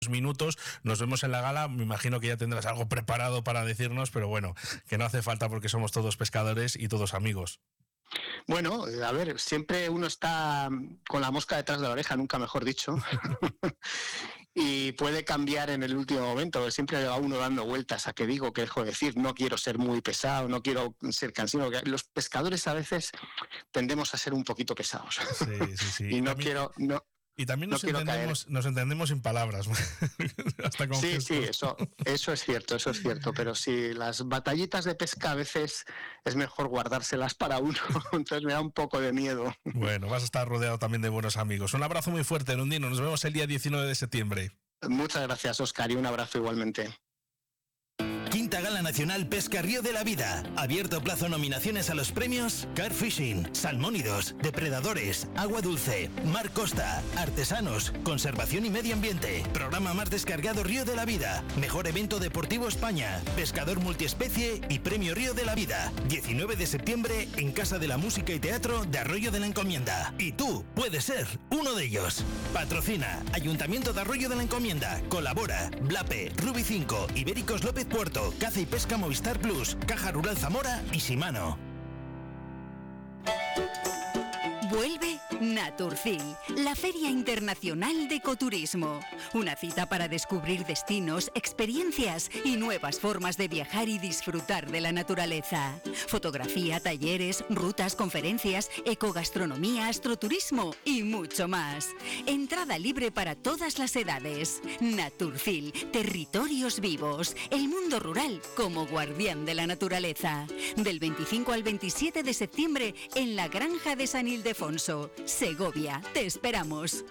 minutos. Nos vemos en la gala. Me imagino que ya tendrás algo preparado para decirnos, pero bueno, que no hace falta porque somos todos pescadores y todos amigos. Bueno, a ver, siempre uno está con la mosca detrás de la oreja, nunca mejor dicho, y puede cambiar en el último momento. Siempre va uno dando vueltas a qué digo, qué dejo de decir. No quiero ser muy pesado, no quiero ser cansino. Los pescadores a veces tendemos a ser un poquito pesados. Sí. Y no quiero... No, y también nos entendemos sin palabras. Hasta con sí, eso es cierto, pero sí, las batallitas de pesca a veces es mejor guardárselas para uno, entonces me da un poco de miedo. Bueno, vas a estar rodeado también de buenos amigos. Un abrazo muy fuerte, Nundino, nos vemos el día 19 de septiembre. Muchas gracias, Óscar, y un abrazo igualmente. Quinta Gala Nacional Pesca Río de la Vida. Abierto plazo nominaciones a los premios Car Fishing, Salmónidos, Depredadores, Agua Dulce, Mar Costa, Artesanos, Conservación y Medio Ambiente, Programa Más Descargado Río de la Vida, Mejor Evento Deportivo España, Pescador Multiespecie y Premio Río de la Vida. 19 de septiembre en Casa de la Música y Teatro de Arroyo de la Encomienda. Y tú puedes ser uno de ellos. Patrocina Ayuntamiento de Arroyo de la Encomienda. Colabora Blape, Rubi 5, Ibéricos López Puerto, Caza y Pesca Movistar Plus, Caja Rural Zamora y Shimano. Vuelve Naturcil, la Feria Internacional de Ecoturismo. Una cita para descubrir destinos, experiencias y nuevas formas de viajar y disfrutar de la naturaleza. Fotografía, talleres, rutas, conferencias, ecogastronomía, astroturismo y mucho más. Entrada libre para todas las edades. Naturcil, territorios vivos. El mundo rural como guardián de la naturaleza. Del 25 al 27 de septiembre en la Granja de San Ildefonso, Segovia. Te esperamos.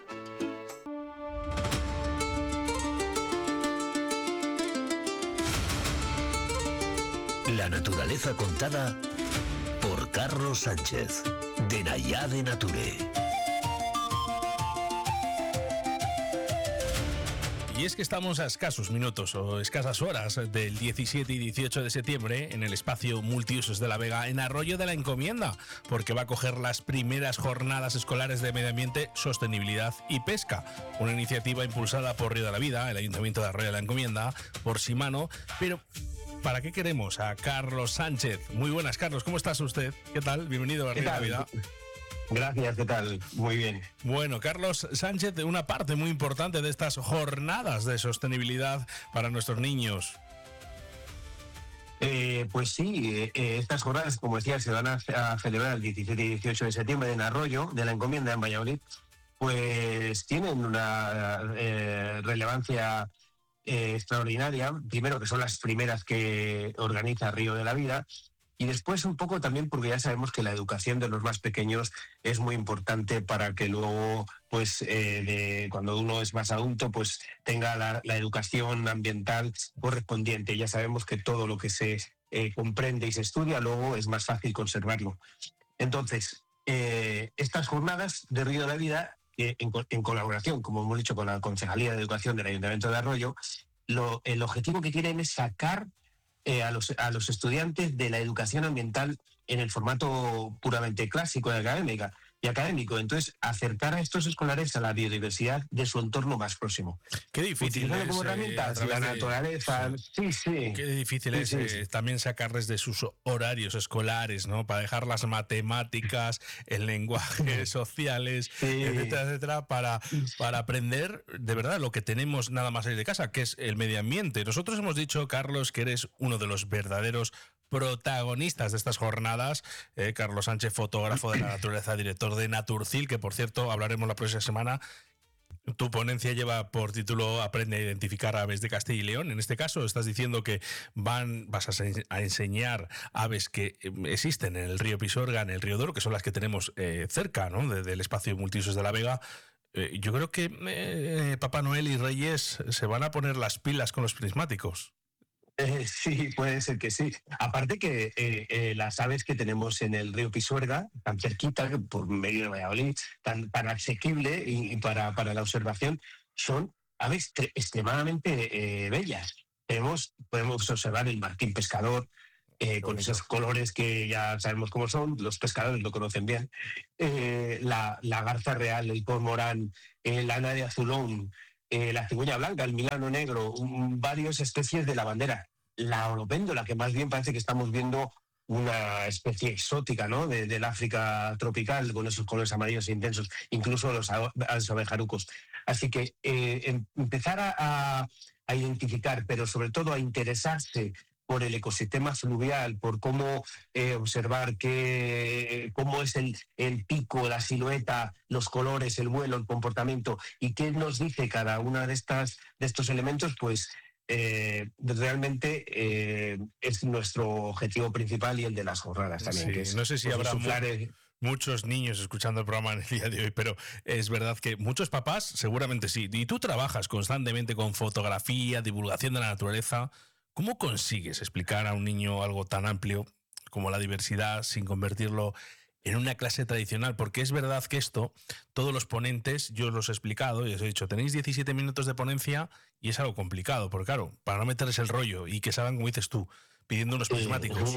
La naturaleza contada por Carlos Sánchez, de Nayade Nature. Y es que estamos a escasos minutos o escasas horas del 17 y 18 de septiembre en el espacio multiusos de La Vega, en Arroyo de la Encomienda, porque va a coger las primeras jornadas escolares de medio ambiente, sostenibilidad y pesca. Una iniciativa impulsada por Río de la Vida, el Ayuntamiento de Arroyo de la Encomienda, por Shimano. Pero ¿para qué queremos a Carlos Sánchez? Muy buenas, Carlos, ¿cómo estás usted? ¿Qué tal? Bienvenido a Río de la Vida. Gracias, ¿qué tal? Muy bien. Bueno, Carlos Sánchez, una parte muy importante de estas jornadas de sostenibilidad para nuestros niños. Pues sí, estas jornadas, como decía, se van a celebrar el 17 y 18 de septiembre en Arroyo de la Encomienda, en Valladolid. Pues tienen una relevancia extraordinaria. Primero, que son las primeras que organiza Río de la Vida. Y después un poco también porque ya sabemos que la educación de los más pequeños es muy importante para que luego, pues cuando uno es más adulto, pues tenga la educación ambiental correspondiente. Ya sabemos que todo lo que se comprende y se estudia luego es más fácil conservarlo. Entonces, estas jornadas de Río de la Vida, en colaboración, como hemos dicho, con la Concejalía de Educación del Ayuntamiento de Arroyo, el objetivo que quieren es sacar a los estudiantes de la educación ambiental en el formato puramente clásico y académico. Entonces, acercar a estos escolares a la biodiversidad de su entorno más próximo. Qué difícil es, como herramientas, la naturaleza. Sí. Qué difícil es también sacarles de sus horarios escolares, ¿no? Para dejar las matemáticas, el lenguaje, sociales, etcétera, para aprender de verdad lo que tenemos nada más salir de casa, que es el medio ambiente. Nosotros hemos dicho, Carlos, que eres uno de los verdaderos protagonistas de estas jornadas. Carlos Sánchez, fotógrafo de la naturaleza, director de Naturcil, que por cierto hablaremos la próxima semana. Tu ponencia lleva por título Aprende a identificar aves de Castilla y León. En este caso estás diciendo que vas a enseñar aves que existen en el río Pisuerga, en el río Doro, que son las que tenemos cerca, ¿no? Del espacio multiusos de La Vega. Yo creo que Papá Noel y Reyes se van a poner las pilas con los prismáticos. Sí, puede ser que sí. Aparte que las aves que tenemos en el río Pisuerga, tan cerquita, por medio de Valladolid, tan asequible y para la observación, son aves extremadamente bellas. Podemos observar el martín pescador, con esos colores que ya sabemos cómo son, los pescadores lo conocen bien, la garza real, el cormorán, la ana de azulón, la cigüeña blanca, el milano negro, varias especies de lavandera. La oropéndola, que más bien parece que estamos viendo una especie exótica, ¿no? Del África tropical, con esos colores amarillos intensos, incluso los abejarucos. Así que empezar a identificar, pero sobre todo a interesarse por el ecosistema fluvial, por cómo observar cómo es el pico, la silueta, los colores, el vuelo, el comportamiento, y qué nos dice cada una de estos elementos, pues realmente es nuestro objetivo principal y el de las jornadas también. Sí, que es, no sé si pues, habrá insuflar muchos niños escuchando el programa en el día de hoy, pero es verdad que muchos papás seguramente sí. Y tú trabajas constantemente con fotografía, divulgación de la naturaleza. ¿Cómo consigues explicar a un niño algo tan amplio como la diversidad sin convertirlo en una clase tradicional? Porque es verdad que esto, todos los ponentes, yo os los he explicado y os he dicho, tenéis 17 minutos de ponencia y es algo complicado, porque claro, para no meterles el rollo y que salgan, como dices tú, pidiendo unos prismáticos.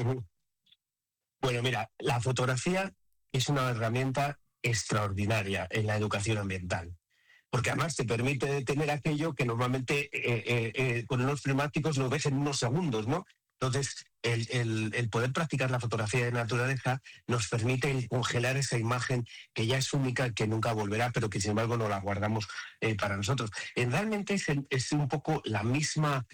Bueno, mira, la fotografía es una herramienta extraordinaria en la educación ambiental, porque además te permite tener aquello que normalmente con unos prismáticos lo ves en unos segundos, ¿no? Entonces, el poder practicar la fotografía de naturaleza nos permite congelar esa imagen que ya es única, que nunca volverá, pero que sin embargo no la guardamos para nosotros. Realmente es un poco la misma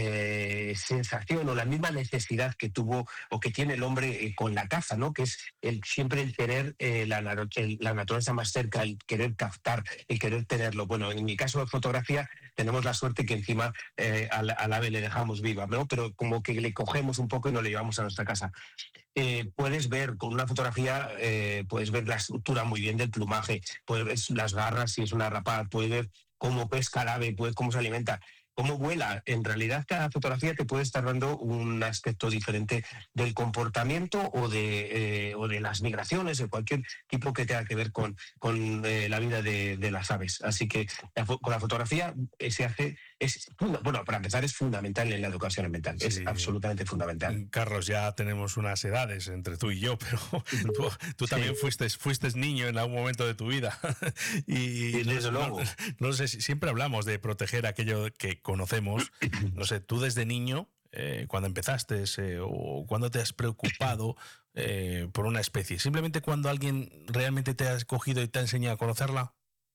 sensación o la misma necesidad que tuvo o que tiene el hombre con la caza, ¿no? Que es siempre el querer la naturaleza más cerca, el querer captar, el querer tenerlo. Bueno, en mi caso de fotografía tenemos la suerte que encima al ave le dejamos viva, ¿no? Pero como que le cogemos un poco y nos le llevamos a nuestra casa. Puedes ver con una fotografía, puedes ver la estructura muy bien del plumaje, puedes ver las garras si es una rapaz, puedes ver cómo pesca el ave, cómo se alimenta, cómo vuela. En realidad cada fotografía te puede estar dando un aspecto diferente del comportamiento o de las migraciones, de cualquier tipo que tenga que ver con la vida de las aves. Así que con la fotografía se hace, bueno, para empezar es fundamental en la educación ambiental, sí. Es absolutamente fundamental. Carlos, ya tenemos unas edades entre tú y yo, pero tú también fuiste niño en algún momento de tu vida. y desde luego. No sé, siempre hablamos de proteger aquello que conocemos. No sé, tú desde niño, cuando empezaste o cuando te has preocupado por una especie, simplemente cuando alguien realmente te ha escogido y te ha enseñado a conocerla.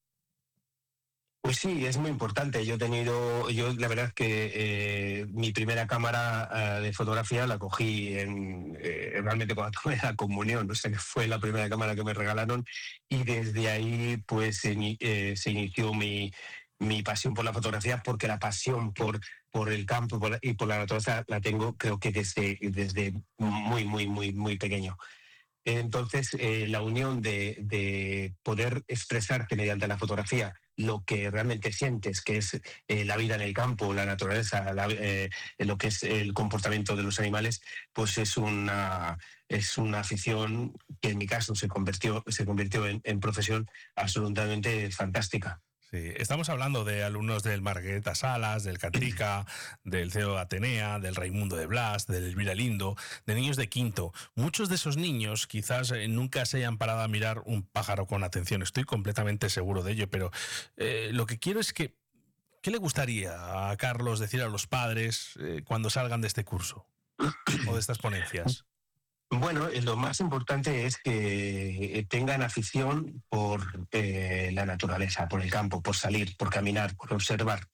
Pues sí, es muy importante. Yo la verdad que mi primera cámara de fotografía la cogí realmente cuando tuve la comunión, no sé, que fue la primera cámara que me regalaron, y desde ahí pues se inició mi pasión por la fotografía, porque la pasión por el campo y por la naturaleza la tengo, creo que desde muy, muy, muy, muy pequeño. Entonces, la unión de poder expresarte mediante la fotografía lo que realmente sientes, que es la vida en el campo, la naturaleza, lo que es el comportamiento de los animales, pues es una afición que en mi caso se convirtió en profesión absolutamente fantástica. Sí, estamos hablando de alumnos del Margarita Salas, del Catrica, del CEO Atenea, del Raimundo de Blas, del Elvira Lindo, de niños de quinto. Muchos de esos niños quizás nunca se hayan parado a mirar un pájaro con atención. Estoy completamente seguro de ello, pero lo que quiero es ¿qué le gustaría a Carlos decir a los padres cuando salgan de este curso o de estas ponencias? Bueno, lo más importante es que tengan afición por la naturaleza, por el campo, por salir, por caminar, por observar.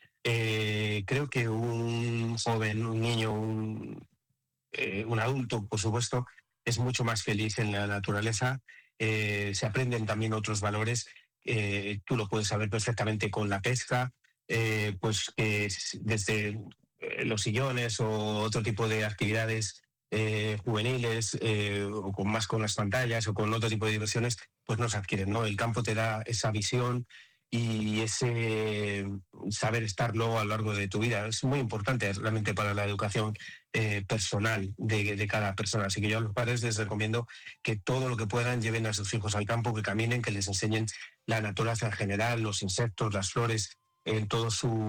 Creo que un joven, un niño, un adulto, por supuesto, es mucho más feliz en la naturaleza. Se aprenden también otros valores. Tú lo puedes saber perfectamente con la pesca, pues desde los sillones o otro tipo de actividades juveniles, o con las pantallas o con otro tipo de diversiones, pues no se adquieren, ¿no? El campo te da esa visión y ese saber estar luego a lo largo de tu vida. Es muy importante realmente para la educación personal de cada persona. Así que yo a los padres les recomiendo que todo lo que puedan lleven a sus hijos al campo, que caminen, que les enseñen la naturaleza en general, los insectos, las flores, en todo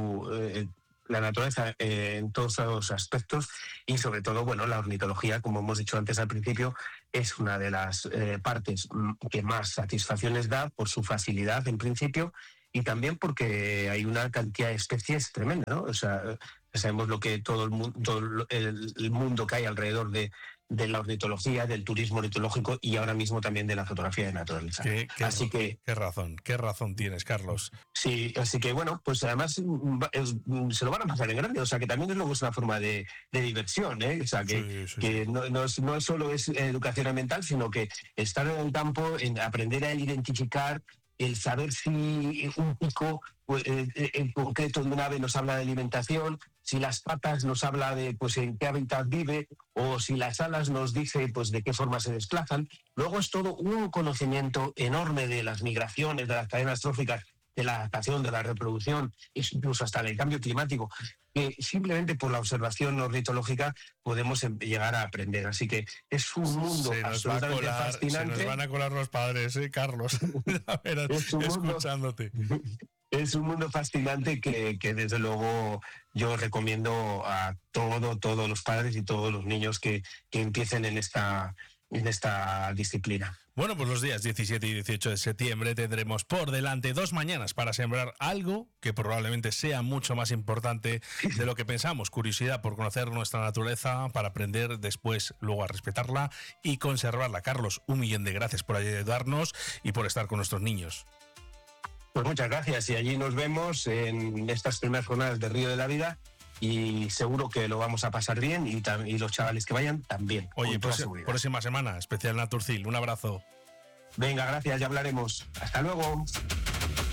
la naturaleza en todos los aspectos, y sobre todo, bueno, la ornitología, como hemos dicho antes al principio, es una de las partes que más satisfacciones da por su facilidad en principio y también porque hay una cantidad de especies tremenda, ¿no? O sea, sabemos lo que todo el mundo que hay alrededor de la ornitología, del turismo ornitológico y ahora mismo también de la fotografía de naturaleza. Qué razón tienes, Carlos. Sí, así que bueno, pues además se lo van a pasar en grande, o sea que también es luego una forma de diversión, ¿eh? O sea que no solo es educación ambiental, sino que estar en el campo, en aprender a identificar, el saber si un pico en concreto de un ave nos habla de alimentación, si las patas nos habla de pues en qué hábitat vive, o si las alas nos dice pues de qué forma se desplazan. Luego es todo un conocimiento enorme de las migraciones, de las cadenas tróficas, de la adaptación, de la reproducción, incluso hasta del cambio climático, que simplemente por la observación ornitológica podemos llegar a aprender. Así que es un mundo absolutamente fascinante. Se nos van a colar los padres, Carlos, escuchándote. Es un mundo fascinante que desde luego yo recomiendo a todos los padres y todos los niños que empiecen en esta disciplina. Bueno, pues los días 17 y 18 de septiembre tendremos por delante 2 mañanas para sembrar algo que probablemente sea mucho más importante de lo que pensamos. Curiosidad por conocer nuestra naturaleza, para aprender después luego a respetarla y conservarla. Carlos, 1.000.000 de gracias por ayudarnos y por estar con nuestros niños. Pues muchas gracias y allí nos vemos en estas primeras jornadas de Río de la Vida y seguro que lo vamos a pasar bien y los chavales que vayan también. Oye, próxima semana, especial Naturcil. Un abrazo. Venga, gracias, ya hablaremos. Hasta luego.